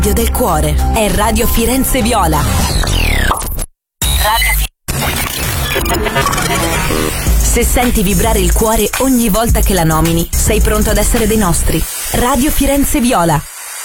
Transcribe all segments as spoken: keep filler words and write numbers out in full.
del cuore è Radio Firenze Viola. Radio Se senti vibrare il cuore ogni volta che la nomini, sei pronto ad essere dei nostri. Radio Firenze Viola.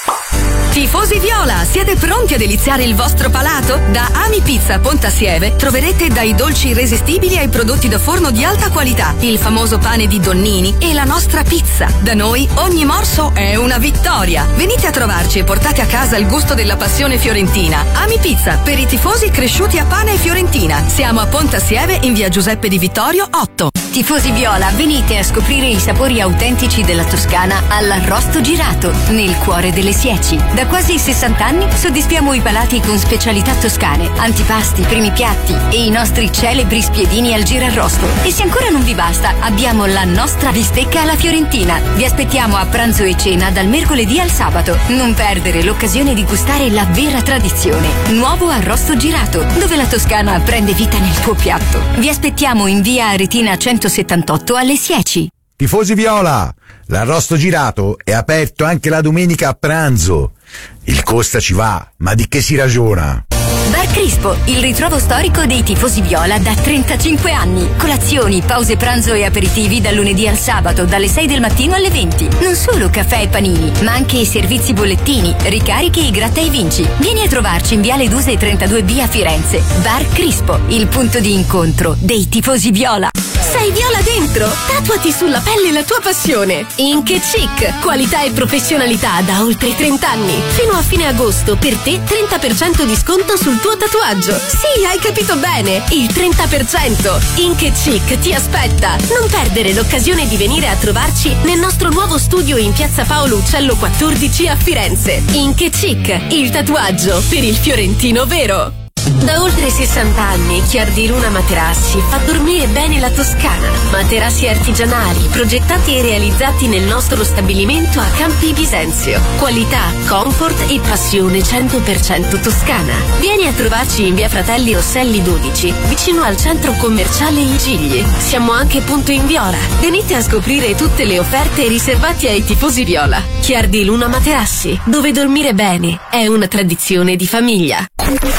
Tifosi Viola, siete pronti a deliziare il vostro palato? Da Ami Pizza Pontassieve troverete dai dolci irresistibili ai prodotti da forno di alta qualità, il famoso pane di Donnini e la nostra pizza. Da noi ogni morso è una vittoria. Venite a trovarci e portate a casa il gusto della passione fiorentina. Ami Pizza, per i tifosi cresciuti a pane e fiorentina. Siamo a Pontassieve in via Giuseppe di Vittorio otto. Tifosi Viola, venite a scoprire i sapori autentici della Toscana all'Arrosto Girato, nel cuore delle Sieci. Da quasi sessanta anni soddisfiamo i palati con specialità toscane, antipasti, primi piatti e i nostri celebri spiedini al girarrosto. E se ancora non vi basta, abbiamo la nostra bistecca alla fiorentina. Vi aspettiamo a pranzo e cena dal mercoledì al sabato. Non perdere l'occasione di gustare la vera tradizione. Nuovo Arrosto Girato, dove la Toscana prende vita nel tuo piatto. Vi aspettiamo in via Aretina centosettantotto alle Sieci. Tifosi Viola, l'Arrosto Girato è aperto anche la domenica a pranzo. Il costa ci va, ma di che si ragiona? Bar Crispo, il ritrovo storico dei tifosi viola da trentacinque anni. Colazioni, pause pranzo e aperitivi dal lunedì al sabato, dalle sei del mattino alle venti. Non solo caffè e panini, ma anche i servizi bollettini, ricarichi e gratta e vinci. Vieni a trovarci in Viale Duse trentadue B a Firenze. Bar Crispo, il punto di incontro dei tifosi viola. Sei viola dentro? Tatuati sulla pelle la tua passione. Ink e Chic, qualità e professionalità da oltre trenta anni. Fino a fine agosto, per te trenta per cento di sconto sul tuo tatuaggio. Sì, hai capito bene, il trenta per cento. Ink e Chic ti aspetta. Non perdere l'occasione di venire a trovarci nel nostro nuovo studio in piazza Paolo Uccello quattordici a Firenze. Ink e Chic, il tatuaggio per il fiorentino vero. Da oltre sessanta anni Chiardi Luna Materassi fa dormire bene la Toscana. Materassi artigianali, progettati e realizzati nel nostro stabilimento a Campi Bisenzio. Qualità, comfort e passione cento per cento toscana. Vieni a trovarci in via Fratelli Osselli dodici, vicino al centro commerciale I Gigli. Siamo anche punto in Viola. Venite a scoprire tutte le offerte riservate ai tifosi viola. Chiardi Luna Materassi, dove dormire bene è una tradizione di famiglia.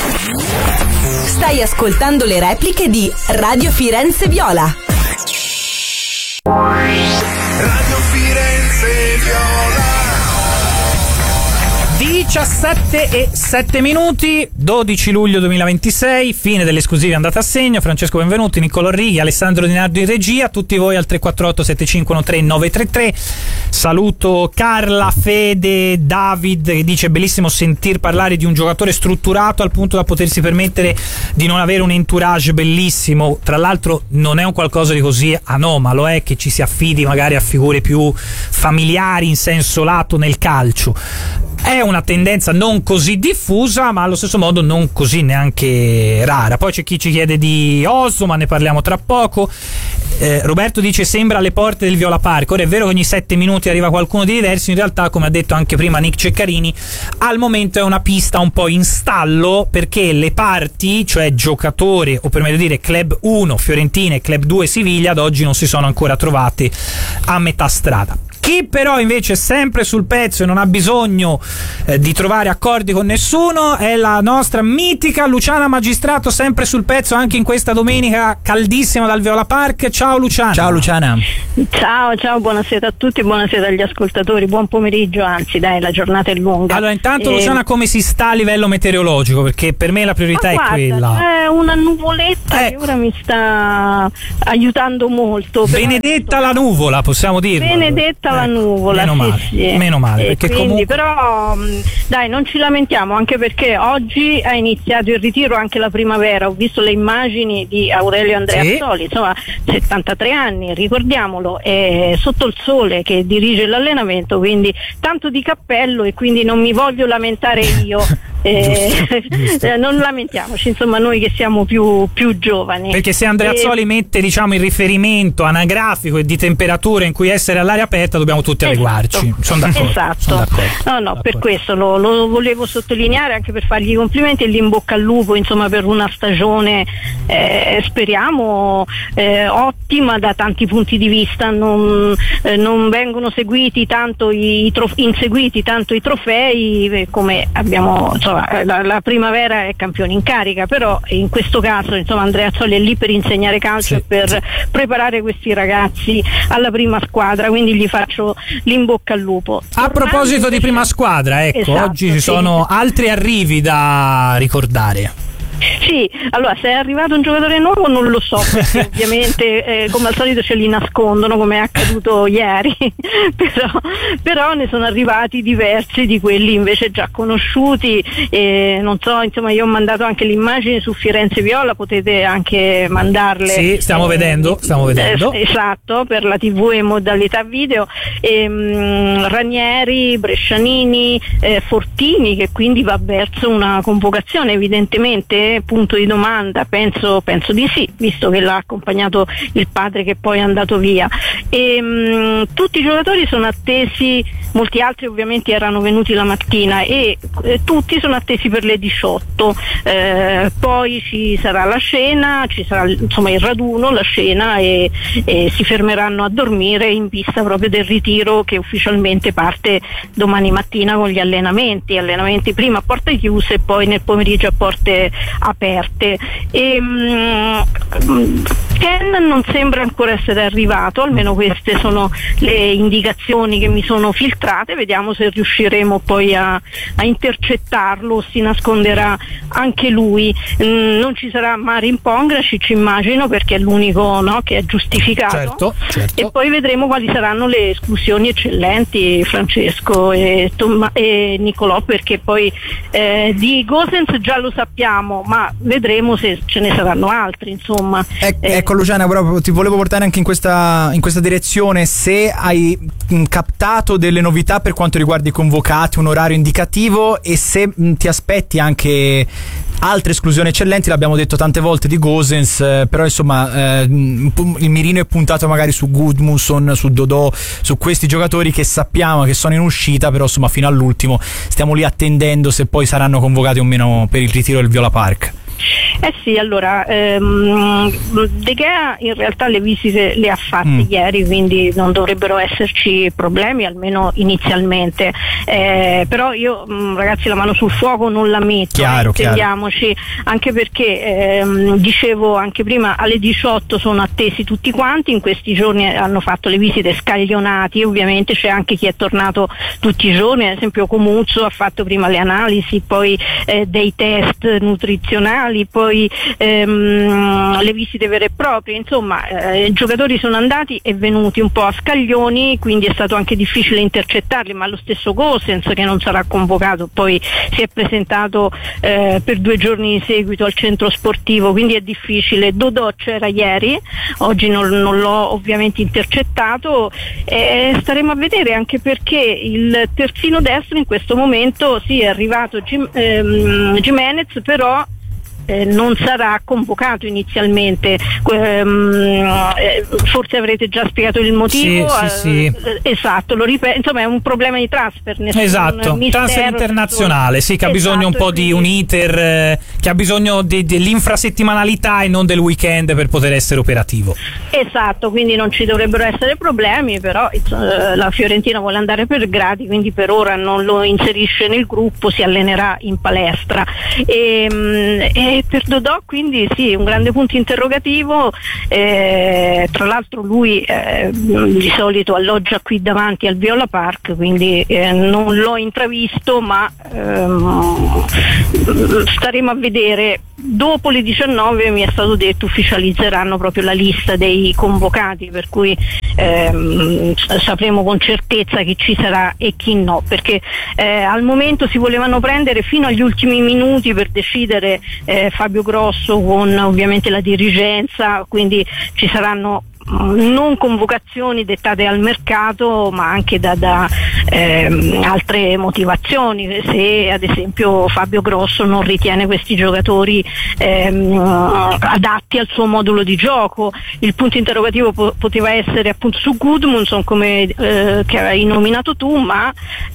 Stai ascoltando le repliche di Radio Firenze Viola. Radio Firenze Viola. diciassette e sette minuti, dodici luglio duemilaventisei, fine dell'esclusiva andata a segno. Francesco Benvenuti, Niccolò Righi, Alessandro Di Nardo in regia, tutti voi al tre quattro otto sette cinque uno tre nove tre tre. Saluto Carla, Fede, David che dice: bellissimo sentir parlare di un giocatore strutturato al punto da potersi permettere di non avere un entourage bellissimo. Tra l'altro non è un qualcosa di così anomalo, eh, che ci si affidi magari a figure più familiari in senso lato nel calcio. È una tendenza non così diffusa, ma allo stesso modo non così neanche rara. Poi c'è chi ci chiede di Oso, ma ne parliamo tra poco. Eh, Roberto dice: sembra alle porte del Viola Park. Ora è vero che ogni sette minuti arriva qualcuno di diverso, in realtà, come ha detto anche prima Nick Ceccarini, al momento è una pista un po' in stallo, perché le parti, cioè giocatore, o per meglio dire Club uno Fiorentina e Club due Siviglia, ad oggi non si sono ancora trovate a metà strada. Chi però invece è sempre sul pezzo e non ha bisogno eh, di trovare accordi con nessuno è la nostra mitica Luciana Magistrato, sempre sul pezzo anche in questa domenica caldissima dal Viola Park. Ciao Luciana. Ciao Luciana. Ciao, ciao, buonasera a tutti, buonasera agli ascoltatori, buon pomeriggio, anzi dai, la giornata è lunga. Allora intanto e... Luciana, come si sta a livello meteorologico? Perché per me la priorità Ma è guarda, quella. C'è una nuvoletta eh. che ora mi sta aiutando molto. Benedetta la nuvola, possiamo dirlo. Benedetta la nuvola, meno male, sì, sì. meno male, E perché quindi, comunque... però dai, non ci lamentiamo, anche perché oggi è iniziato il ritiro, anche la primavera. Ho visto le immagini di Aurelio Andreazzoli, sì. Insomma, settantatré anni, ricordiamolo, è sotto il sole che dirige l'allenamento, quindi tanto di cappello, e quindi non mi voglio lamentare io eh, giusto, giusto. non lamentiamoci, insomma, noi che siamo più, più giovani. Perché se Andreazzoli e... mette, diciamo, il riferimento anagrafico e di temperatura in cui essere all'aria aperta, dobbiamo tutti adeguarci. Esatto. Sono d'accordo. Esatto. Sono d'accordo. No, no, d'accordo. per questo lo, lo volevo sottolineare, anche per fargli i complimenti e l'in bocca al lupo, insomma, per una stagione eh, speriamo eh, ottima da tanti punti di vista. Non, eh, non vengono seguiti tanto i trof- inseguiti tanto i trofei, eh, come abbiamo, insomma, la, la primavera è campione in carica, però in questo caso, insomma, Andreazzoli è lì per insegnare calcio e sì, per sì. preparare questi ragazzi alla prima squadra, quindi gli faccio l'in bocca al lupo. A proposito di prima squadra, ecco, Esatto, oggi ci sì. sono altri arrivi da ricordare. Sì, allora se è arrivato un giocatore nuovo non lo so, perché ovviamente eh, come al solito ce li nascondono, come è accaduto ieri, però, però ne sono arrivati diversi di quelli invece già conosciuti, e non so, insomma, io ho mandato anche l'immagine su Firenze Viola, potete anche mandarle. Sì, stiamo eh, vedendo, stiamo vedendo. Eh, esatto, per la tivù e modalità video. E, mh, Ranieri, Brescianini, eh, Fortini, che quindi va verso una convocazione evidentemente. Punto di domanda, penso, penso di sì, visto che l'ha accompagnato il padre che poi è andato via. E, mh, tutti i giocatori sono attesi, molti altri ovviamente erano venuti la mattina e eh, tutti sono attesi per le diciotto, eh, poi ci sarà la cena, ci sarà insomma il raduno, la cena e, e si fermeranno a dormire in vista proprio del ritiro che ufficialmente parte domani mattina con gli allenamenti, allenamenti prima a porte chiuse e poi nel pomeriggio a porte aperte. E, um, Ken non sembra ancora essere arrivato, almeno queste sono le indicazioni che mi sono filtrate, vediamo se riusciremo poi a, a intercettarlo, si nasconderà anche lui. Mm, non ci sarà Marin Pongracic, immagino, perché è l'unico, no, che è giustificato. Certo, certo. E poi vedremo quali saranno le esclusioni eccellenti, Francesco e, Tom- e Nicolò, perché poi eh, di Gosens già lo sappiamo, ma vedremo se ce ne saranno altri, insomma. E- eh. Ecco Luciana, proprio ti volevo portare anche in questa, in questa direzione, se hai mh, captato delle novità per quanto riguarda i convocati, un orario indicativo, e se mh, ti aspetti anche altre esclusioni eccellenti. L'abbiamo detto tante volte di Gosens, eh, però insomma eh, il mirino è puntato magari su Gudmundsson, su Dodò, su questi giocatori che sappiamo che sono in uscita, però insomma fino all'ultimo stiamo lì attendendo se poi saranno convocati o meno per il ritiro del Viola Park. Eh sì, allora ehm, De Gea in realtà le visite le ha fatte mm. ieri, quindi non dovrebbero esserci problemi, almeno inizialmente, eh, però io mh, ragazzi la mano sul fuoco non la metto, chiaro, eh, intendiamoci, anche perché ehm, dicevo anche prima alle diciotto sono attesi tutti quanti, in questi giorni hanno fatto le visite scaglionati, ovviamente c'è anche chi è tornato tutti i giorni, ad esempio Comuzzo ha fatto prima le analisi, poi eh, dei test nutrizionali, poi ehm, le visite vere e proprie, insomma eh, i giocatori sono andati e venuti un po' a scaglioni, quindi è stato anche difficile intercettarli, ma lo stesso Gosens, che non sarà convocato, poi si è presentato eh, per due giorni di seguito al centro sportivo, quindi è difficile. Dodò c'era ieri, oggi non, non l'ho ovviamente intercettato, eh, staremo a vedere, anche perché il terzino destro in questo momento sì è arrivato Gim- ehm, Gimenez, però Eh, non sarà convocato inizialmente, ehm, eh, forse avrete già spiegato il motivo. Sì, sì, eh, sì. Esatto, lo ripeto, insomma è un problema di transfer, nessun esatto, mistero, transfer internazionale, sì, che ha esatto, bisogno un po' di un iter, eh, che ha bisogno de- dell'infrasettimanalità e non del weekend per poter essere operativo. Esatto, quindi non ci dovrebbero essere problemi, però eh, la Fiorentina vuole andare per gradi, quindi per ora non lo inserisce nel gruppo, si allenerà in palestra. E, e per Dodò quindi sì, un grande punto interrogativo, eh, tra l'altro lui eh, di solito alloggia qui davanti al Viola Park, quindi eh, non l'ho intravisto, ma ehm, staremo a vedere. Dopo le diciannove mi è stato detto ufficializzeranno proprio la lista dei convocati, per cui ehm, sapremo con certezza chi ci sarà e chi no, perché eh, al momento si volevano prendere fino agli ultimi minuti per decidere eh, Fabio Grosso con ovviamente la dirigenza, quindi ci saranno non convocazioni dettate al mercato, ma anche da, da ehm, altre motivazioni, se ad esempio Fabio Grosso non ritiene questi giocatori ehm, adatti al suo modulo di gioco. Il punto interrogativo po- poteva essere appunto su Gudmundsson, come eh, che hai nominato tu, ma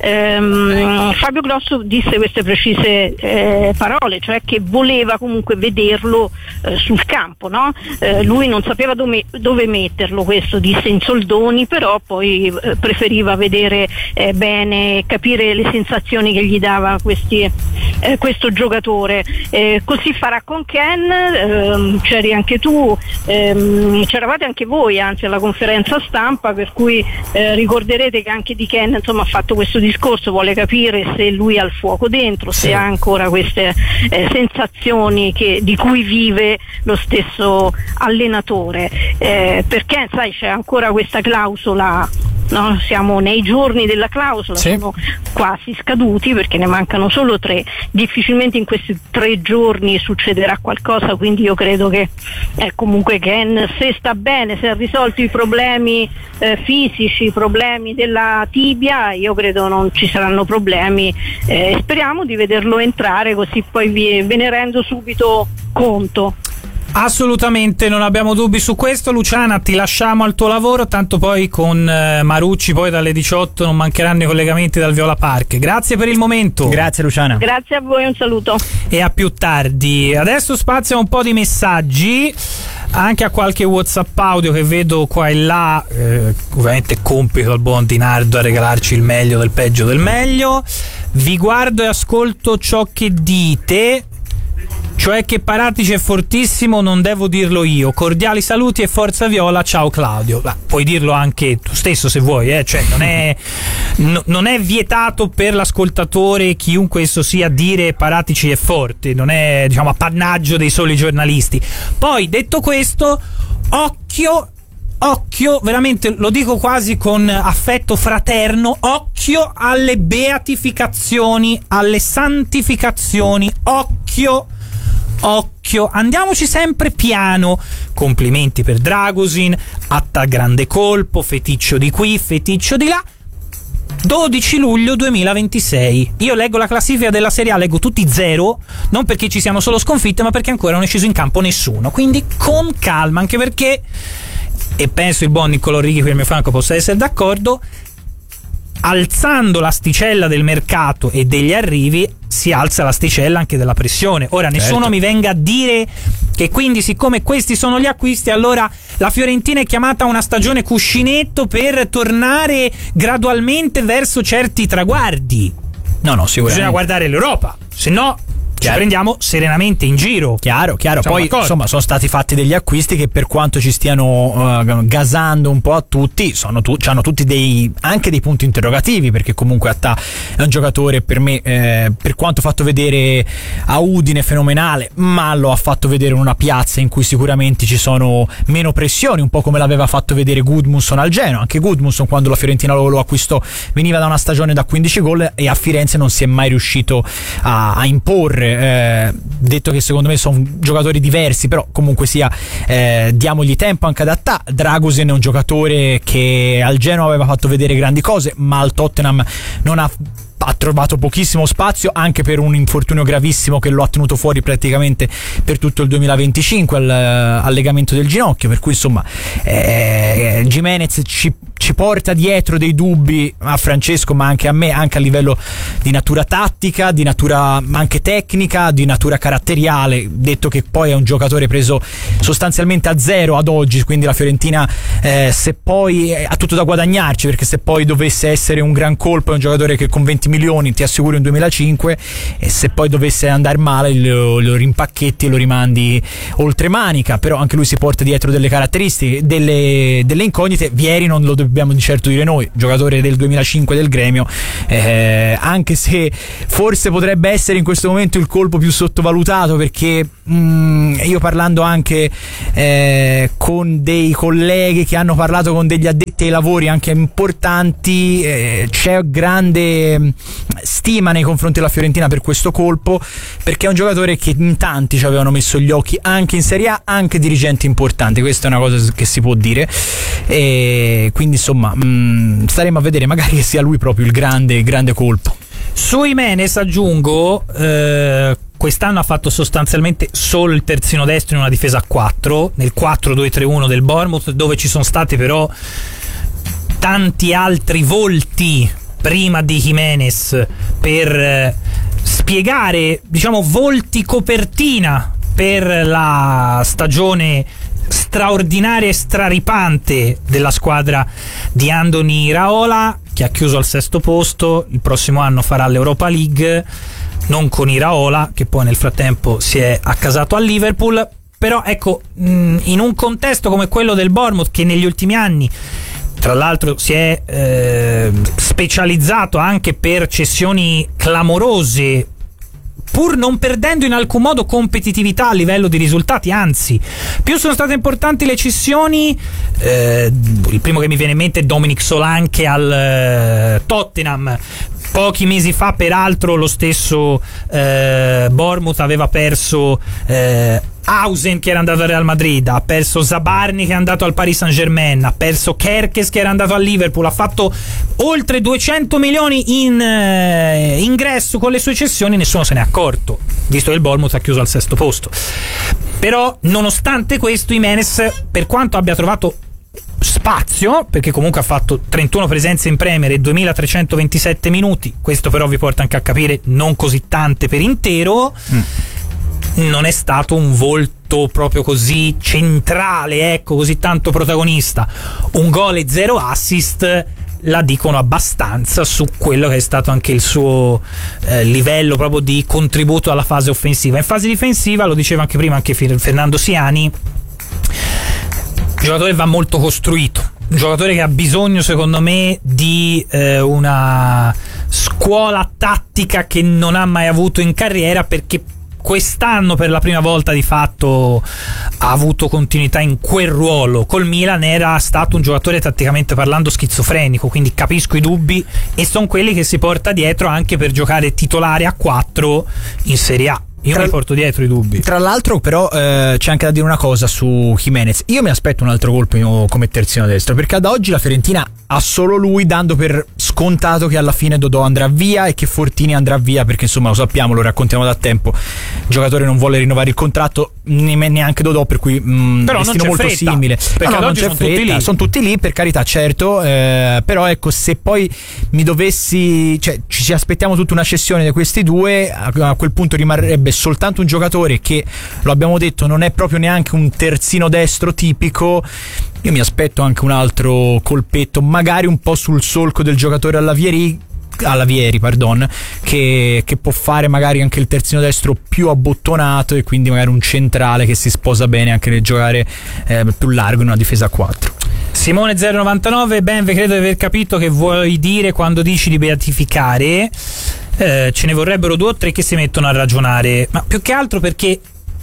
ehm, Fabio Grosso disse queste precise eh, parole, cioè che voleva comunque vederlo eh, sul campo, no? Eh, lui non sapeva dove, dove metterlo, questo disse in soldoni, però poi eh, preferiva vedere eh, bene, capire le sensazioni che gli dava questi, eh, questo giocatore. Eh, così farà con Ken, ehm, c'eri anche tu, ehm, c'eravate anche voi anzi alla conferenza stampa, per cui eh, ricorderete che anche di Ken insomma ha fatto questo discorso, vuole capire se lui ha il fuoco dentro, se ha ancora queste eh, sensazioni che, di cui vive lo stesso allenatore, eh, perché sai c'è ancora questa clausola, no? Siamo nei giorni della clausola, sì. Sono quasi scaduti perché ne mancano solo tre, difficilmente in questi tre giorni succederà qualcosa, quindi io credo che eh, comunque Ken, se sta bene, se ha risolto i problemi eh, fisici, i problemi della tibia, io credo non ci saranno problemi, eh, speriamo di vederlo entrare, così poi vi, ve ne rendo subito conto. Assolutamente, non abbiamo dubbi su questo. Luciana, ti lasciamo al tuo lavoro, tanto poi con eh, Marucci poi dalle diciotto non mancheranno i collegamenti dal Viola Park. Grazie per il momento. Grazie Luciana. Grazie a voi, un saluto. E a più tardi. Adesso spazio a un po' di messaggi, anche a qualche WhatsApp audio che vedo qua e là, eh, ovviamente compito al buon Di Nardo a regalarci il meglio del peggio del meglio. Vi guardo e ascolto ciò che dite, cioè che Paratici è fortissimo, non devo dirlo io. Cordiali saluti e forza Viola, ciao Claudio. Beh, puoi dirlo anche tu stesso se vuoi, eh? Cioè non è, no, non è vietato per l'ascoltatore, chiunque esso sia, dire Paratici è forte, non è, diciamo, appannaggio dei soli giornalisti. Poi, detto questo, occhio Occhio, veramente lo dico quasi con affetto fraterno, occhio alle beatificazioni, alle santificazioni, occhio, occhio, andiamoci sempre piano. Complimenti per Dragusin, atta grande colpo, feticcio di qui, feticcio di là. dodici luglio duemilaventisei. Io leggo la classifica della Serie A, leggo tutti zero, non perché ci siano solo sconfitte, ma perché ancora non è sceso in campo nessuno. Quindi con calma, anche perché, e penso il buon Niccolò Righi qui al mio fianco possa essere d'accordo, alzando l'asticella del mercato e degli arrivi si alza l'asticella anche della pressione. Ora nessuno certo. mi venga a dire che quindi, siccome questi sono gli acquisti, allora la Fiorentina è chiamata a una stagione cuscinetto per tornare gradualmente verso certi traguardi. No, no, sicuramente bisogna guardare l'Europa, se no ci chiaro. Prendiamo serenamente in giro. Chiaro, chiaro. Siamo Poi d'accordo. Insomma sono stati fatti degli acquisti che, per quanto ci stiano uh, gasando un po' a tutti, sono tu- hanno tutti dei anche dei punti interrogativi, perché comunque Attà è un giocatore, per me, eh, per quanto fatto vedere a Udine fenomenale, ma lo ha fatto vedere in una piazza in cui sicuramente ci sono meno pressioni, un po' come l'aveva fatto vedere Gudmundsson al Genoa. Anche Gudmundsson, quando la Fiorentina lo, lo acquistò, veniva da una stagione da quindici gol e a Firenze non si è mai riuscito a, a imporre. Eh, detto che secondo me sono giocatori diversi, però comunque sia, eh, diamogli tempo anche ad Attà. Dragusin è un giocatore che al Genoa aveva fatto vedere grandi cose, ma al Tottenham non ha ha trovato pochissimo spazio, anche per un infortunio gravissimo che lo ha tenuto fuori praticamente per tutto il duemilaventicinque al, al legamento del ginocchio, per cui insomma eh, Gimenez ci, ci porta dietro dei dubbi a Francesco, ma anche a me, anche a livello di natura tattica, di natura anche tecnica, di natura caratteriale, detto che poi è un giocatore preso sostanzialmente a zero ad oggi, quindi la Fiorentina eh, se poi ha tutto da guadagnarci, perché se poi dovesse essere un gran colpo è un giocatore che con venti milioni ti assicuro in duemilacinque, e se poi dovesse andare male lo, lo rimpacchetti e lo rimandi oltre manica. Però anche lui si porta dietro delle caratteristiche, delle, delle incognite. Vieri non lo dobbiamo di certo dire noi, giocatore del duemilacinque del Gremio, eh, anche se forse potrebbe essere in questo momento il colpo più sottovalutato, perché mh, io parlando anche eh, con dei colleghi che hanno parlato con degli addetti ai lavori anche importanti, eh, c'è grande stima nei confronti della Fiorentina per questo colpo, perché è un giocatore che in tanti ci avevano messo gli occhi anche in Serie A, anche dirigenti importanti, questa è una cosa che si può dire, e quindi insomma mh, staremo a vedere, magari che sia lui proprio il grande, grande colpo. Su Jimenez aggiungo, eh, quest'anno ha fatto sostanzialmente solo il terzino destro in una difesa a quattro, nel quattro due tre uno del Bournemouth, dove ci sono stati però tanti altri volti prima di Jimenez per eh, spiegare, diciamo, volti copertina per la stagione straordinaria e straripante della squadra di Andoni Iraola, che ha chiuso al sesto posto. Il prossimo anno farà l'Europa League, non con Iraola, che poi nel frattempo si è accasato a Liverpool. Però ecco, in un contesto come quello del Bournemouth, che negli ultimi anni tra l'altro si è eh, specializzato anche per cessioni clamorose, pur non perdendo in alcun modo competitività a livello di risultati, anzi più sono state importanti le cessioni, eh, il primo che mi viene in mente è Dominic Solanke al eh, Tottenham. Pochi mesi fa peraltro lo stesso eh, Bournemouth aveva perso eh, Hausen, che era andato al Real Madrid, ha perso Zabarni, che è andato al Paris Saint-Germain, ha perso Kerkes, che era andato al Liverpool, ha fatto oltre duecento milioni in eh, ingresso con le sue cessioni, nessuno se ne è accorto, visto che il Bournemouth ha chiuso al sesto posto. Però nonostante questo Jimenez, per quanto abbia trovato spazio, perché comunque ha fatto trentuno presenze in Premier e duemilatrecentoventisette minuti, questo però vi porta anche a capire non così tante per intero, mm. non è stato un volto proprio così centrale, ecco, così tanto protagonista. Un gol e zero assist la dicono abbastanza su quello che è stato anche il suo eh, livello proprio di contributo alla fase offensiva. In fase difensiva, lo diceva anche prima anche Fernando Siani, il giocatore va molto costruito, un giocatore che ha bisogno secondo me di eh, una scuola tattica che non ha mai avuto in carriera, perché quest'anno per la prima volta di fatto ha avuto continuità in quel ruolo. Col Milan era stato un giocatore tatticamente parlando schizofrenico, quindi capisco i dubbi, e sono quelli che si porta dietro anche per giocare titolare a quattro in Serie A. Io tra, mi porto dietro i dubbi. Tra l'altro però eh, c'è anche da dire una cosa su Jimenez. Io mi aspetto un altro colpo come terzino destro, perché ad oggi la Fiorentina ha solo lui, dando per scontato che alla fine Dodò andrà via e che Fortini andrà via, perché insomma lo sappiamo, lo raccontiamo da tempo, il giocatore non vuole rinnovare il contratto, neanche Dodò, per cui mh, però destino molto fretta, simile, perché no, no, non c'è sono fretta, tutti lì. sono tutti lì, per carità, certo, eh, però ecco, se poi mi dovessi, cioè ci, ci aspettiamo tutta una cessione di questi due, a, a quel punto rimarrebbe soltanto un giocatore che, lo abbiamo detto, non è proprio neanche un terzino destro tipico. Io mi aspetto anche un altro colpetto, magari un po' sul solco del giocatore alla Vieri, alla Vieri, pardon, che, che può fare magari anche il terzino destro più abbottonato, e quindi magari un centrale che si sposa bene anche nel giocare eh, più largo in una difesa a quattro. Simone zero novantanove, ben credo di aver capito che vuoi dire quando dici di beatificare. Eh, ce ne vorrebbero due o tre che si mettono a ragionare, ma più che altro perché,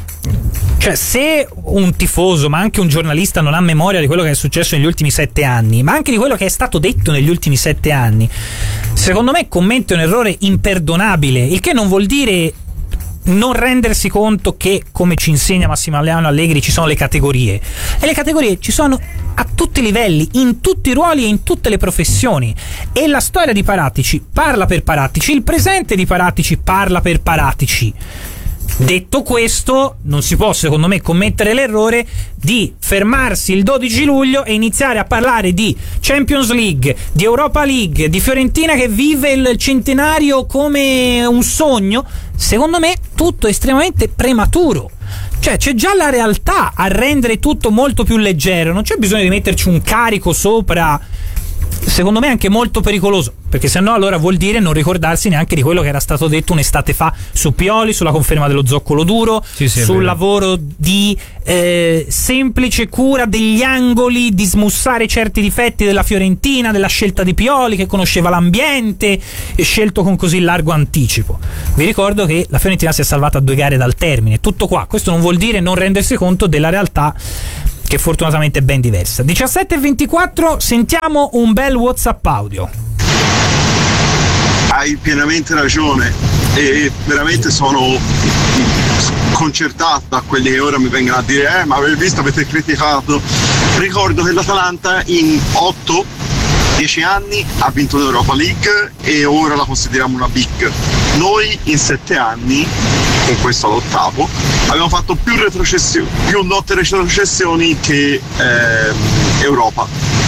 cioè, se un tifoso ma anche un giornalista non ha memoria di quello che è successo negli ultimi sette anni, ma anche di quello che è stato detto negli ultimi sette anni, secondo me commette un errore imperdonabile, il che non vuol dire non rendersi conto che, come ci insegna Massimiliano Allegri, ci sono le categorie, e le categorie ci sono a tutti i livelli, in tutti i ruoli e in tutte le professioni, e la storia di Paratici parla per Paratici, il presente di Paratici parla per Paratici. Detto questo, non si può secondo me commettere l'errore di fermarsi il dodici luglio e iniziare a parlare di Champions League, di Europa League, di Fiorentina che vive il centenario come un sogno. Secondo me tutto è estremamente prematuro. Cioè c'è già la realtà a rendere tutto molto più leggero, non c'è bisogno di metterci un carico sopra, secondo me anche molto pericoloso, perché sennò allora vuol dire non ricordarsi neanche di quello che era stato detto un'estate fa su Pioli, sulla conferma dello zoccolo duro, sì, sì, sul lavoro di eh, semplice cura degli angoli, di smussare certi difetti della Fiorentina, della scelta di Pioli che conosceva l'ambiente e scelto con così largo anticipo. Vi ricordo che la Fiorentina si è salvata a due gare dal termine, tutto qua. Questo non vuol dire non rendersi conto della realtà, che fortunatamente è ben diversa. diciassette e ventiquattro, sentiamo un bel WhatsApp audio. hai pienamente ragione e veramente sono sconcertato da quelli che ora mi vengono a dire eh ma avete visto, avete criticato. Ricordo che l'Atalanta in otto dieci anni ha vinto l'Europa League e ora la consideriamo una big. Noi in sette anni, con questo all'ottavo, abbiamo fatto più retrocessioni, più lotte retrocessioni che eh, Europa.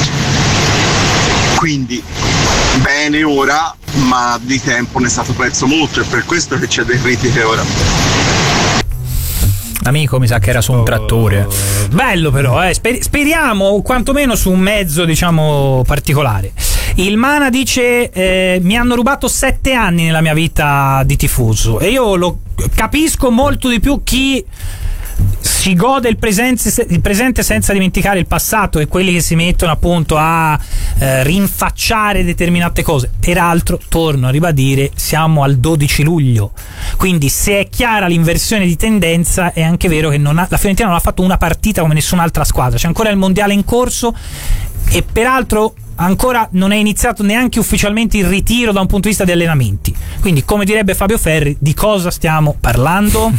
Quindi bene ora, ma di tempo ne è stato perso molto, e per questo che c'è delle critiche ora. Amico mi sa che era su un trattore. Bello però, eh. Sper- speriamo quantomeno su un mezzo, diciamo, particolare. Il Mana dice eh, mi hanno rubato sette anni nella mia vita di tifoso, e io lo capisco molto di più chi si gode il presente, il presente senza dimenticare il passato, e quelli che si mettono appunto a eh, rinfacciare determinate cose. Peraltro, torno a ribadire, siamo al dodici luglio, quindi se è chiara l'inversione di tendenza, è anche vero che non ha, la Fiorentina non ha fatto una partita come nessun'altra squadra, c'è ancora il mondiale in corso, e peraltro ancora non è iniziato neanche ufficialmente il ritiro da un punto di vista di allenamenti. Quindi, come direbbe Fabio Ferri, di cosa stiamo parlando?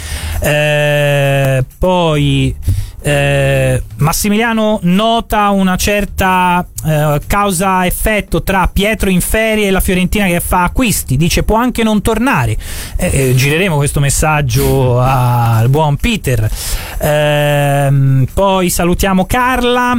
eh, poi eh, Massimiliano nota una certa eh, causa-effetto tra Pietro in ferie e la Fiorentina che fa acquisti, dice può anche non tornare. eh, eh, gireremo questo messaggio al buon Peter. eh, poi salutiamo Carla.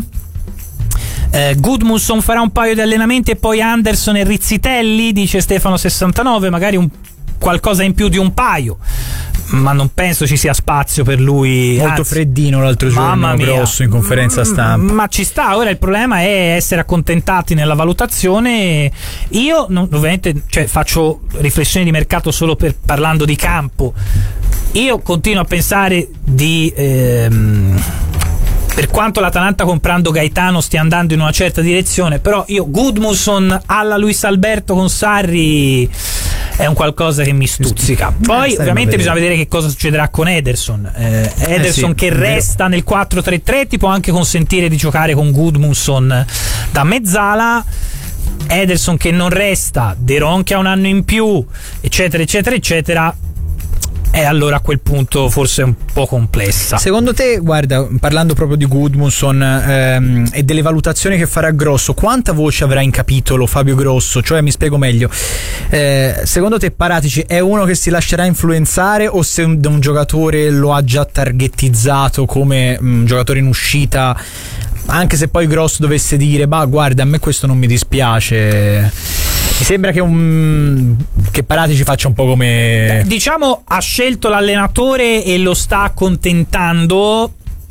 Eh, Gudmundsson farà un paio di allenamenti e poi Anderson e Rizzitelli, dice Stefano sessantanove, magari un qualcosa in più di un paio, ma non penso ci sia spazio per lui. Molto Anzi, freddino l'altro giorno, grosso in conferenza stampa. Ma ci sta, ora il problema è essere accontentati nella valutazione. Io non, ovviamente, cioè, faccio riflessioni di mercato solo per parlando di campo. Io continuo a pensare di ehm, per quanto l'Atalanta comprando Gaetano stia andando in una certa direzione, però io Gudmundsson alla Luis Alberto con Sarri è un qualcosa che mi stuzzica. Poi eh, ovviamente bisogna vedere che cosa succederà con Ederson. eh, Ederson eh sì, che resta nel quattro tre tre ti può anche consentire di giocare con Gudmundsson da mezzala. Ederson che non resta, De Ron che ha un anno in più, eccetera eccetera eccetera. E allora a quel punto forse è un po' complessa. Secondo te, guarda, parlando proprio di Gudmundsson ehm, e delle valutazioni che farà Grosso, quanta voce avrà in capitolo Fabio Grosso? Cioè, mi spiego meglio, eh, secondo te Paratici è uno che si lascerà influenzare, o se un, un giocatore lo ha già targettizzato come un giocatore in uscita, anche se poi Grosso dovesse dire bah guarda, a me questo non mi dispiace? Mi sembra che un che Paratici faccia un po' come Beh, diciamo ha scelto l'allenatore e lo sta accontentando,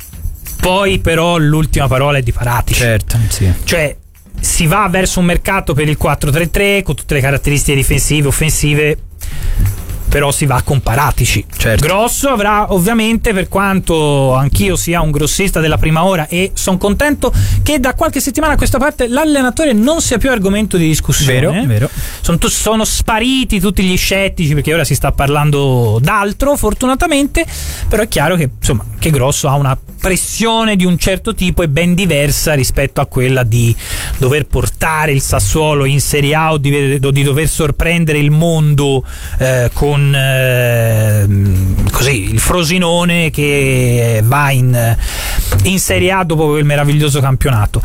poi però l'ultima parola è di Paratici. Certo, sì. Cioè si va verso un mercato per il quattro tre tre con tutte le caratteristiche difensive, offensive, però si va con Paratici. Certo. Grosso avrà ovviamente, per quanto anch'io sia un grossista della prima ora e sono contento che da qualche settimana a questa parte l'allenatore non sia più argomento di discussione. Vero, vero. Sono, sono spariti tutti gli scettici, perché ora si sta parlando d'altro fortunatamente, però è chiaro che insomma che Grosso ha una pressione di un certo tipo e ben diversa rispetto a quella di dover portare il Sassuolo in Serie A o di, di dover sorprendere il mondo eh, con Eh, così il Frosinone che va in, in Serie A dopo quel meraviglioso campionato.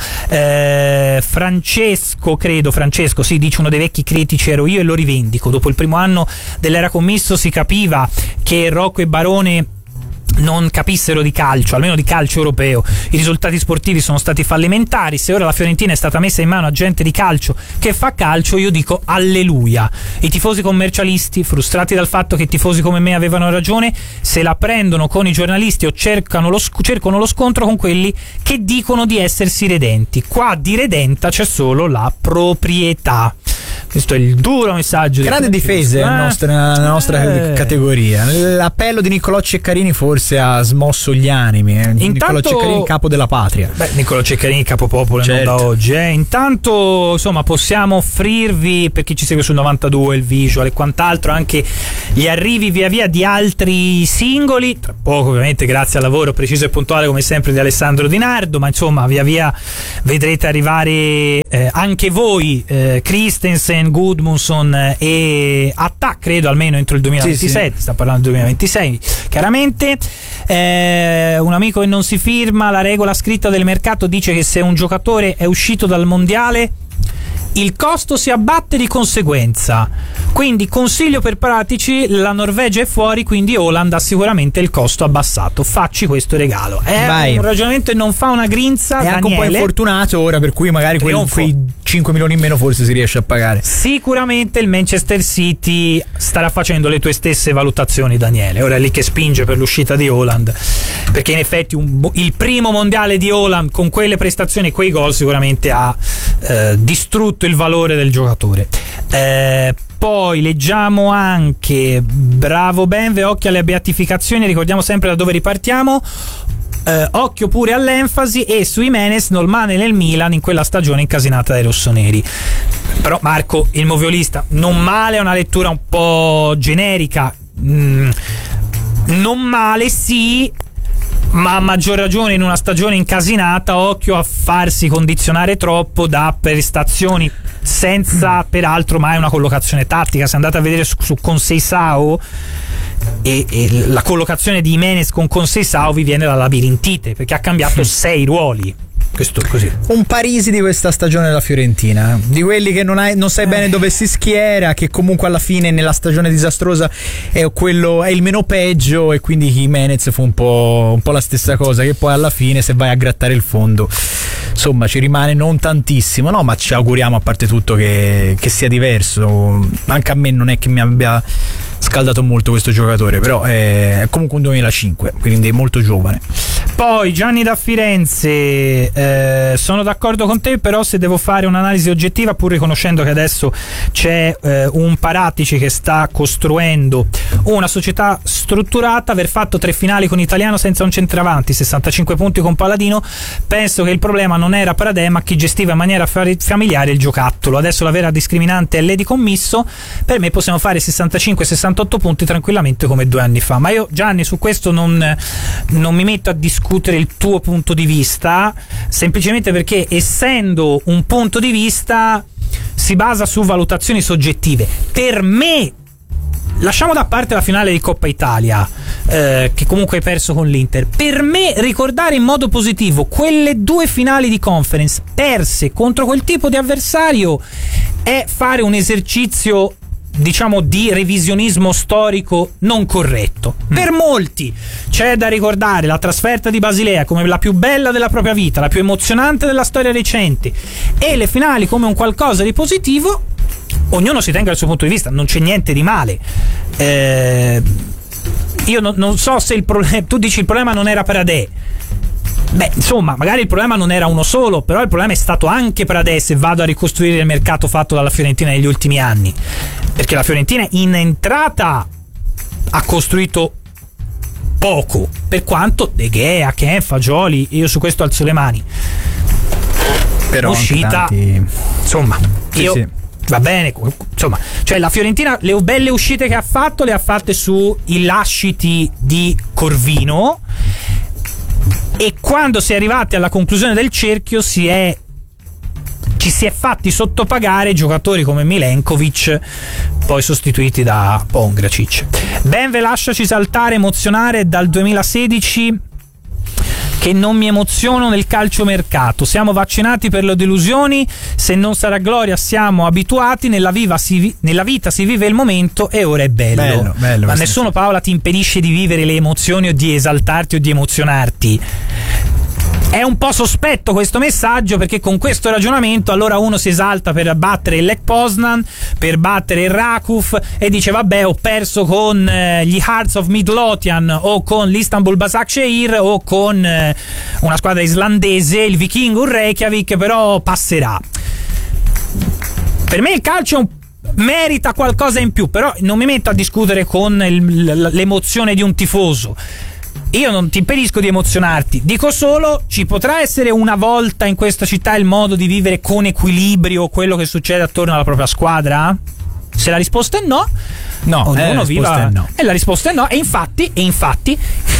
eh, Francesco credo Francesco sì, dice uno dei vecchi critici ero io e lo rivendico. Dopo il primo anno dell'era commisso si capiva che Rocco e Barone non capissero di calcio, almeno di calcio europeo. I risultati sportivi sono stati fallimentari. Se ora la Fiorentina è stata messa in mano a gente di calcio che fa calcio, io dico alleluia. I tifosi commercialisti, frustrati dal fatto che tifosi come me avevano ragione, se la prendono con i giornalisti o cercano lo, cercano lo scontro con quelli che dicono di essersi redenti. Qua di redenta c'è solo la proprietà. Questo è il duro messaggio. Grande difese nella nostra, nella nostra eh. categoria. L'appello di Niccolò Ceccarini forse ha smosso gli animi. Eh. Intanto, Niccolò Ceccarini, capo della patria. Beh, Niccolò Ceccarini, capopopolo, certo. Non da oggi. Eh. Intanto, insomma, possiamo offrirvi, per chi ci segue sul novantadue, il visual e quant'altro, anche gli arrivi via via di altri singoli. Tra poco, ovviamente, grazie al lavoro preciso e puntuale, come sempre, di Alessandro Di Nardo. Ma insomma, via via vedrete arrivare eh, anche voi, eh, Christensen Eriksen, Gudmundsson e Atta, credo almeno entro il duemilaventisette, sì, sì. Sta parlando del duemilaventisei chiaramente. Eh, un amico che non si firma, la regola scritta del mercato dice che se un giocatore è uscito dal mondiale il costo si abbatte di conseguenza, quindi consiglio per pratici: la Norvegia è fuori, quindi Haaland ha sicuramente il costo abbassato, facci questo regalo. È Vai. un ragionamento e non fa una grinza. È Daniele. Anche un po' infortunato ora, per cui magari quei, quei cinque milioni in meno forse si riesce a pagare. Sicuramente il Manchester City starà facendo le tue stesse valutazioni, Daniele. Ora è lì che spinge per l'uscita di Haaland, perché in effetti un, il primo mondiale di Haaland con quelle prestazioni e quei gol sicuramente ha eh, distrutto il valore del giocatore. Eh, poi leggiamo anche: bravo Benve, occhio alle beatificazioni, ricordiamo sempre da dove ripartiamo. Eh, occhio pure all'enfasi e su Jimenez, non male nel Milan in quella stagione incasinata dai rossoneri. Però Marco, il moviolista, non male è una lettura un po' generica. Mm, non male sì, ma a maggior ragione in una stagione incasinata, occhio a farsi condizionare troppo da prestazioni senza peraltro mai una collocazione tattica. Se andate a vedere su, su Conceição e, e la collocazione di Jimenez con Conceição vi viene la labirintite, perché ha cambiato sei ruoli. Questo così. Un Parisi di questa stagione della Fiorentina, di quelli che non, hai, non sai bene dove si schiera, che comunque alla fine nella stagione disastrosa è quello, è il meno peggio, e quindi Jimenez fu un po', un po' la stessa cosa, che poi alla fine se vai a grattare il fondo insomma ci rimane non tantissimo, no, ma ci auguriamo a parte tutto che, che sia diverso. Anche a me non è che mi abbia scaldato molto questo giocatore, però è comunque un duemilacinque, quindi è molto giovane. Poi Gianni da Firenze: eh, sono d'accordo con te, però se devo fare un'analisi oggettiva, pur riconoscendo che adesso c'è eh, un Paratici che sta costruendo una società strutturata, aver fatto tre finali con Italiano senza un centravanti, sessantacinque punti con Palladino, penso che il problema non era Pradè ma chi gestiva in maniera familiare il giocattolo. Adesso la vera discriminante è l'Edi commisso, per me possiamo fare sessantacinque sessantotto punti tranquillamente come due anni fa. Ma io, Gianni, su questo non, non mi metto a discutere il tuo punto di vista, semplicemente perché essendo un punto di vista si basa su valutazioni soggettive. Per me, lasciamo da parte la finale di Coppa Italia, eh, che comunque hai perso con l'Inter, per me ricordare in modo positivo quelle due finali di Conference perse contro quel tipo di avversario è fare un esercizio, diciamo, di revisionismo storico non corretto. Mm. Per molti c'è da ricordare la trasferta di Basilea come la più bella della propria vita, la più emozionante della storia recente, e le finali come un qualcosa di positivo. Ognuno si tenga il suo punto di vista, non c'è niente di male. Eh, io no, non so se il problema, tu dici il problema non era Pradè. Beh, insomma, magari il problema non era uno solo, però il problema è stato anche Pradè, se vado a ricostruire il mercato fatto dalla Fiorentina negli ultimi anni, perché la Fiorentina in entrata ha costruito poco, per quanto De Gea, Ken, Fagioli, io su questo alzo le mani. Però uscita tanti... insomma, sì, io sì. Va bene, insomma, cioè la Fiorentina le belle uscite che ha fatto le ha fatte sui lasciti di Corvino, e quando si è arrivati alla conclusione del cerchio si è ci si è fatti sottopagare giocatori come Milenkovic, poi sostituiti da Pongracic. Benve, lasciaci saltare, emozionare dal duemilasedici che non mi emoziono nel calciomercato. Siamo vaccinati per le delusioni, se non sarà gloria siamo abituati, nella, viva si vi- nella vita si vive il momento e ora è bello, bello, bello ma nessuno, Paola, ti impedisce di vivere le emozioni o di esaltarti o di emozionarti. È un po' sospetto questo messaggio, perché con questo ragionamento allora uno si esalta per battere il Lech Poznan, per battere il Rakuf, e dice vabbè, ho perso con eh, gli Hearts of Midlothian o con l'Istanbul Başakşehir o con eh, una squadra islandese, il Vikingur Reykjavik, però passerà. Per me il calcio merita qualcosa in più, però non mi metto a discutere con il, l'emozione di un tifoso. Io non ti impedisco di emozionarti, dico solo ci potrà essere una volta in questa città il modo di vivere con equilibrio quello che succede attorno alla propria squadra? Se la risposta è no, no, ognuno eh, la viva. È no. E la risposta è no, e infatti, e infatti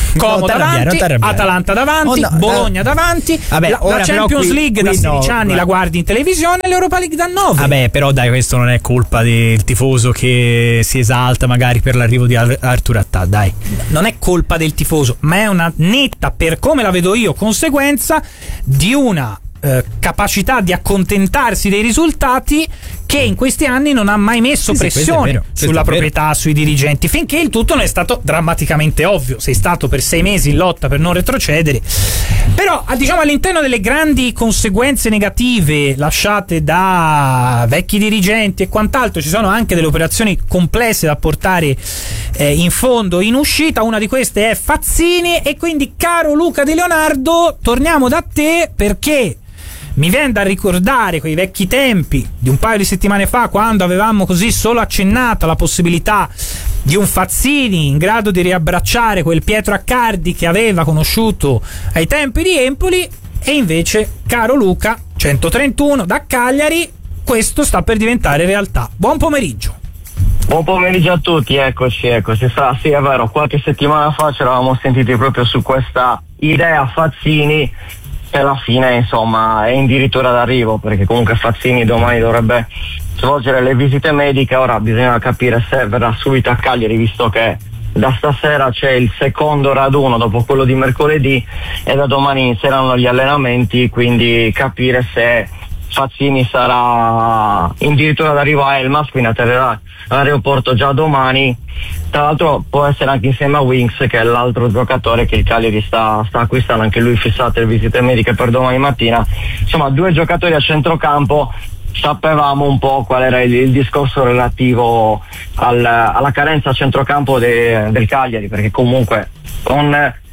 Como Non t'arrabbiare, davanti, non t'arrabbiare. Atalanta davanti, Oh, no, Bologna davanti. Vabbè, la, ora la però Champions qui- League qui da sedici no, anni guarda. la guardi in televisione, l'Europa League da nove. Vabbè, però dai, questo non è colpa del tifoso che si esalta magari per l'arrivo di Ar- Artur Attà, dai. Non è colpa del tifoso, ma è una netta, per come la vedo io, conseguenza di una eh, capacità di accontentarsi dei risultati che in questi anni non ha mai messo Sì, sì, questo è pressione vero, questo sulla è vero. proprietà, sui dirigenti, finché il tutto non è stato drammaticamente ovvio. Sei stato per sei mesi in lotta per non retrocedere, però diciamo all'interno delle grandi conseguenze negative lasciate da vecchi dirigenti e quant'altro ci sono anche delle operazioni complesse da portare eh, in fondo, in uscita. Una di queste è Fazzini, e quindi, caro Luca Di Leonardo, torniamo da te, perché mi viene da ricordare quei vecchi tempi di un paio di settimane fa, quando avevamo così solo accennato alla possibilità di un Fazzini in grado di riabbracciare quel Pietro Accardi che aveva conosciuto ai tempi di Empoli, e invece, caro Luca, centotrentuno da Cagliari, questo sta per diventare realtà. Buon pomeriggio. Buon pomeriggio a tutti, eccoci, eccoci. Sa, sì, è vero, qualche settimana fa ci eravamo sentiti proprio su questa idea Fazzini, che alla fine insomma è addirittura d'arrivo, perché comunque Fazzini domani dovrebbe svolgere le visite mediche. Ora bisogna capire se verrà subito a Cagliari, visto che da stasera c'è il secondo raduno dopo quello di mercoledì e da domani inizieranno gli allenamenti, quindi capire se Fazzini sarà addirittura d'arrivo a Elmas, quindi atterrerà all'aeroporto già domani. Tra l'altro può essere anche insieme a Winks, che è l'altro giocatore che il Cagliari sta, sta acquistando, anche lui fissate le visite mediche per domani mattina. Insomma, due giocatori a centrocampo. Sapevamo un po' qual era il, il discorso relativo al, alla carenza a centrocampo de, del Cagliari, perché comunque con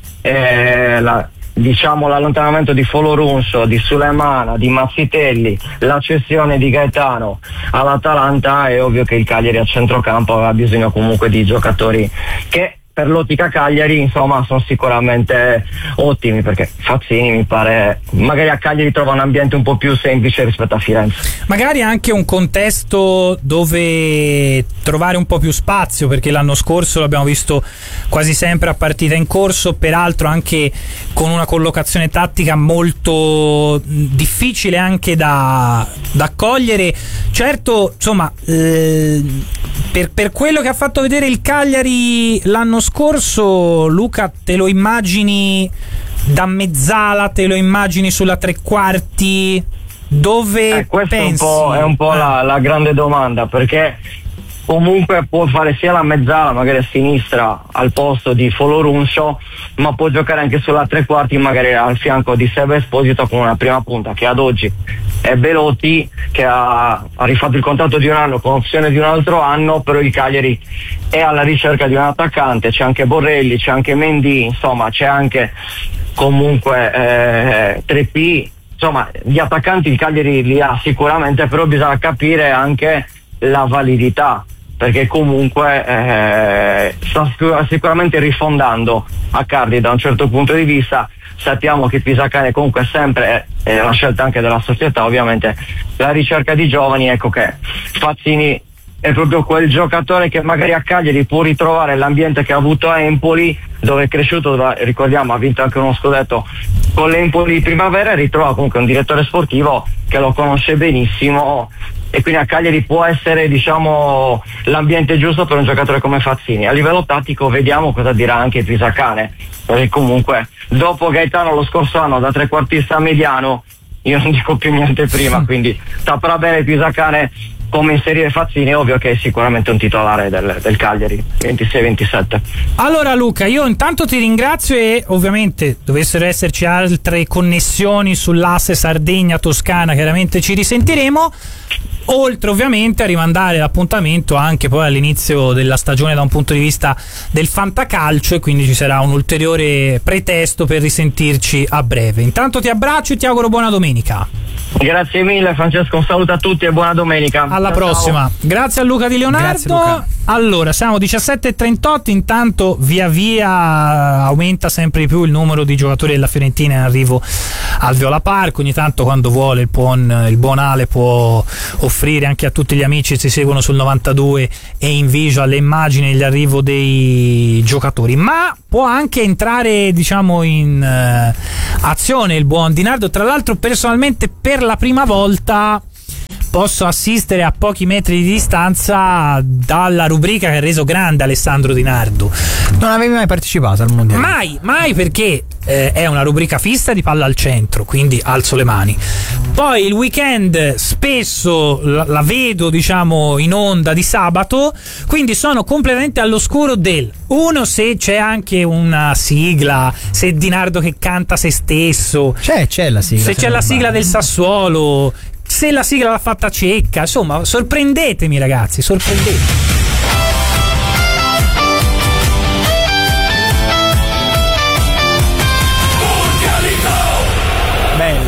eh, la, diciamo l'allontanamento di Folorunso, di Sulemana, di Mazzitelli, la cessione di Gaetano all'Atalanta, è ovvio che il Cagliari a centrocampo aveva bisogno comunque di giocatori che per l'ottica Cagliari insomma sono sicuramente ottimi, perché Fazzini mi pare magari a Cagliari trova un ambiente un po' più semplice rispetto a Firenze, magari anche un contesto dove trovare un po' più spazio, perché l'anno scorso l'abbiamo visto quasi sempre a partita in corso, peraltro anche con una collocazione tattica molto difficile anche da, da cogliere. Certo, insomma, eh, per, per quello che ha fatto vedere il Cagliari l'anno scorso, Luca, te lo immagini da mezzala, te lo immagini sulla tre quarti, dove eh, questo pensi? È un po', è un po' eh. la, la grande domanda, perché comunque può fare sia la mezzala magari a sinistra al posto di Folorunso, ma può giocare anche sulla tre quarti magari al fianco di Seba Esposito con una prima punta che ad oggi è Belotti, che ha, ha rifatto il contratto di un anno con opzione di un altro anno, però il Cagliari è alla ricerca di un attaccante. C'è anche Borrelli, c'è anche Mendy, insomma c'è anche comunque eh, tre P, insomma gli attaccanti il Cagliari li ha sicuramente, però bisogna capire anche la validità, perché comunque eh, sta sicuramente rifondando Accardi da un certo punto di vista. Sappiamo che Pisacane comunque sempre è una scelta anche della società, ovviamente la ricerca di giovani. Ecco che Fazzini è proprio quel giocatore che magari a Cagliari può ritrovare l'ambiente che ha avuto a Empoli, dove è cresciuto, dove, ricordiamo, ha vinto anche uno scudetto con l'Empoli primavera, e ritrova comunque un direttore sportivo che lo conosce benissimo, e quindi a Cagliari può essere, diciamo, l'ambiente giusto per un giocatore come Fazzini. A livello tattico vediamo cosa dirà anche Pisacane, perché comunque dopo Gaetano lo scorso anno da trequartista a mediano, io non dico più niente prima, quindi saprà bene Pisacane come inserire Fazzini. È ovvio che è sicuramente un titolare del, del Cagliari ventisei ventisette. Allora Luca, io intanto ti ringrazio, e ovviamente dovessero esserci altre connessioni sull'asse Sardegna-Toscana chiaramente ci risentiremo, oltre ovviamente a rimandare l'appuntamento anche poi all'inizio della stagione da un punto di vista del fantacalcio, e quindi ci sarà un ulteriore pretesto per risentirci a breve. Intanto ti abbraccio e ti auguro buona domenica. Grazie mille Francesco, un saluto a tutti e buona domenica. Alla ciao, prossima. ciao. Grazie a Luca Di Leonardo. Grazie, Luca. Allora, siamo diciassette e trentotto, intanto via via aumenta sempre di più il numero di giocatori della Fiorentina in arrivo al Viola Park. Ogni tanto, quando vuole, il buon, il buon Ale può offrire offrire anche a tutti gli amici che si seguono sul novantadue e in visual le immagini degli arrivo dei giocatori, ma può anche entrare, diciamo, in uh, azione il buon Di Nardo. Tra l'altro, personalmente per la prima volta posso assistere a pochi metri di distanza dalla rubrica che ha reso grande Alessandro Di Nardo. Non avevi mai partecipato al mondiale? Mai, mai, perché eh, è una rubrica fissa di Palla al Centro, quindi alzo le mani. Poi il weekend spesso la, la vedo, diciamo, in onda di sabato, quindi sono completamente all'oscuro del uno, se c'è anche una sigla, se Di Nardo che canta se stesso, c'è, c'è la sigla, se c'è la sigla del Sassuolo, se la sigla l'ha fatta Cecca, insomma, sorprendetemi ragazzi, sorprendetemi. Bella.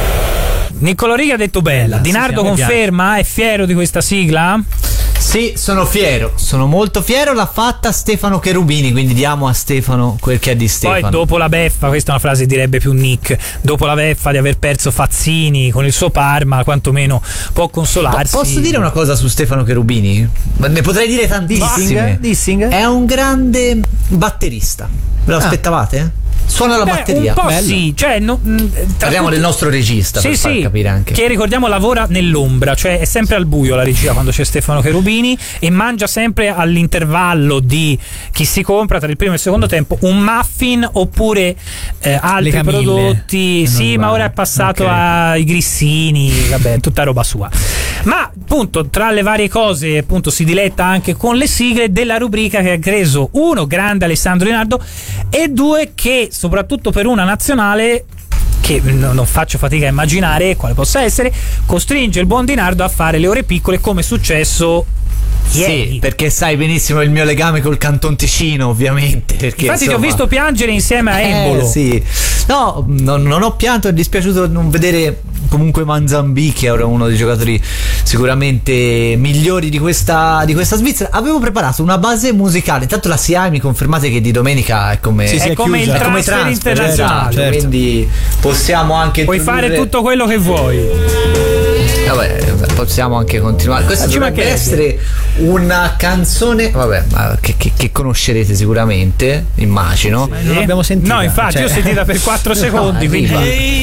Niccolò Righi ha detto bella. Di Nardo sì, sì, conferma, è fiero di questa sigla? Sì, sono fiero, sono molto fiero, l'ha fatta Stefano Cherubini, quindi diamo a Stefano quel che è di Stefano. Poi dopo la beffa, questa è una frase direbbe più Nick, dopo la beffa di aver perso Fazzini con il suo Parma, quantomeno può consolarsi. Posso dire una cosa su Stefano Cherubini? Ne potrei dire tantissime. Dissing? È un grande batterista. Ve lo Ah. aspettavate? Suona la Beh, batteria. un po' Bello. sì, cioè no, mh, tra Parliamo tutti- del nostro regista, sì, per far sì, capire anche. che ricordiamo lavora nell'ombra, cioè è sempre al buio la regia quando c'è Stefano Cherubini, e mangia sempre all'intervallo di chi si compra tra il primo e il secondo tempo un muffin oppure eh, altri Le Camille, prodotti. che non Sì, ma va. ora è passato Ok. ai grissini, vabbè, tutta roba sua. Ma appunto, tra le varie cose, appunto, si diletta anche con le sigle della rubrica che ha reso, uno, grande Alessandro Di Nardo, e due, che soprattutto per una nazionale che n- non faccio fatica a immaginare quale possa essere, costringe il buon Di Nardo a fare le ore piccole, come è successo ieri. Sì, perché sai benissimo il mio legame col Canton Ticino, ovviamente. Perché, Infatti insomma, ti ho visto piangere insieme a Embolo. Eh, sì. No, non, non ho pianto, è dispiaciuto non vedere comunque Manzambì, che era uno dei giocatori sicuramente migliori di questa, di questa Svizzera. Avevo preparato una base musicale, intanto la S I A I mi confermate che di domenica è come, Sì, sì, È è come il chiusa. è come transfer transfer, internazionale, esatto, certo. quindi possiamo anche Puoi introdurre- fare tutto quello che vuoi. Vabbè, possiamo anche continuare. Questa Ci dovrebbe mancherebbe. essere una canzone, vabbè, ma che, che- che conoscerete sicuramente, immagino. Non l'abbiamo sentita. No, infatti, cioè- io ho sentita per quattro secondi, quindi.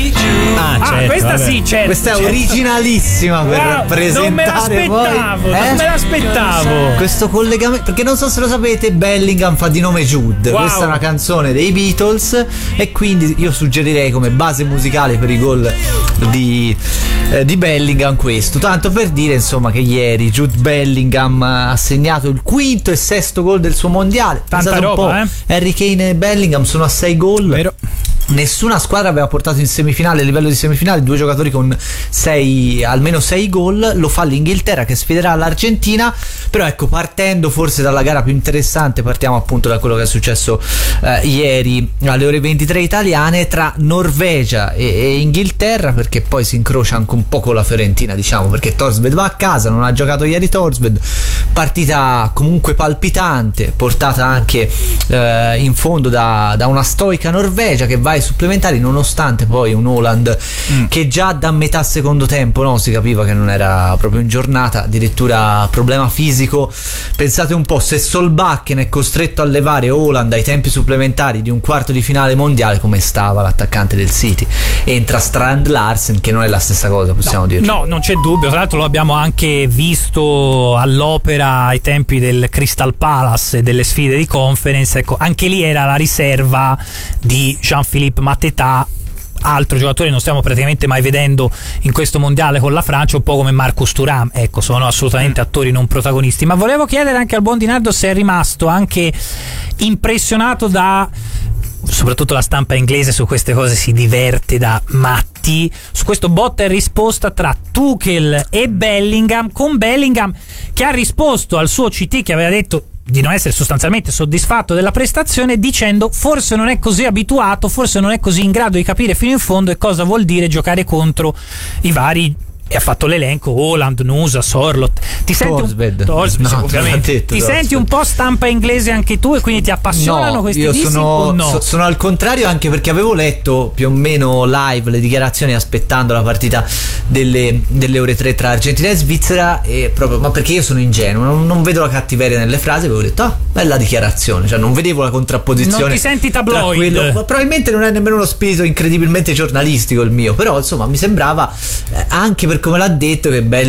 Ah, Ah, certo, questa vabbè. sì, certo. Questa è certo. originalissima per Wow, presentare non me l'aspettavo, poi, non eh? me l'aspettavo. Questo collegamento, perché non so se lo sapete, Bellingham fa di nome Jude. Wow. Questa è una canzone dei Beatles e quindi io suggerirei come base musicale per i gol di, eh, di Bellingham questo. Tanto per dire, insomma, che ieri Jude Bellingham ha segnato il quinto e sesto gol del suo mondiale. Tanta Pensate un roba, po', eh? Harry Kane e Bellingham sono a sei gol. Vero. Nessuna squadra aveva portato in semifinale, a livello di semifinale, due giocatori con sei, almeno sei gol. Lo fa l'Inghilterra, che sfiderà l'Argentina. Però ecco, partendo forse dalla gara più interessante, partiamo appunto da quello che è successo eh, ieri alle ore ventitré italiane tra Norvegia e, e Inghilterra, perché poi si incrocia anche un po' con la Fiorentina, diciamo, perché Thorsved va a casa, non ha giocato ieri Thorsved. Partita comunque palpitante, portata anche eh, in fondo da, da una stoica Norvegia che va ai supplementari, nonostante poi un Haaland mm. che già da metà secondo tempo, no, si capiva che non era proprio in giornata, addirittura problema fisico. Pensate un po', se Solbakken è costretto a levare Haaland ai tempi supplementari di un quarto di finale mondiale, come stava l'attaccante del City? Entra Strand Larsen, che non è la stessa cosa, possiamo no, dire. No, non c'è dubbio. Tra l'altro lo abbiamo anche visto all'opera ai tempi del Crystal Palace e delle sfide di conference. Ecco, anche lì era la riserva di Jean-Philippe Mateta, altro giocatore non stiamo praticamente mai vedendo in questo mondiale con la Francia, un po' come Marcus Thuram. Ecco, sono assolutamente attori non protagonisti. Ma volevo chiedere anche al buon Di Nardo se è rimasto anche impressionato da, soprattutto la stampa inglese su queste cose si diverte da matti, su questo botta e risposta tra Tuchel e Bellingham, con Bellingham che ha risposto al suo C T, che aveva detto di non essere sostanzialmente soddisfatto della prestazione, dicendo forse non è così abituato, forse non è così in grado di capire fino in fondo e cosa vuol dire giocare contro i vari e ha fatto l'elenco Haaland, Nusa, Sorloth. Ti senti Torsved. un, Torsved, No, sì, ovviamente. detto, Ti Torsved. senti un po' stampa inglese anche tu e quindi ti appassionano No, questi io dischi sono, o no? so- sono al contrario, anche perché avevo letto più o meno live le dichiarazioni aspettando la partita delle, delle ore tre tra Argentina e Svizzera, e proprio, ma perché io sono ingenuo, non, non vedo la cattiveria nelle frasi, avevo detto ah, bella dichiarazione, cioè non vedevo la contrapposizione. Non ti senti tra tabloid? quello- ma probabilmente non è nemmeno uno spirito incredibilmente giornalistico il mio, però insomma mi sembrava, eh, anche per come l'ha detto, che belli